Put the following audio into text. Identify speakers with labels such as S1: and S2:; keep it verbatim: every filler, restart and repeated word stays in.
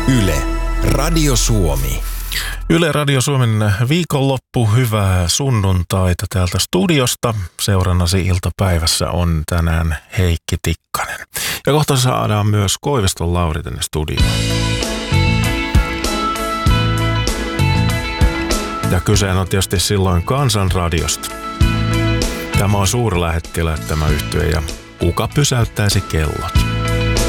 S1: Yle, Radio Suomi.
S2: Yle Radio Suomen viikonloppu, hyvää sunnuntaita täältä studiosta. Seurannasi iltapäivässä on tänään Heikki Tikkanen. Ja kohta saadaan myös Koiviston Lauri tänne studioon. Ja kyse on tietysti silloin Kansanradiosta. Tämä on suurlähettilä tämä yhtye ja kuka pysäyttäisi kellot.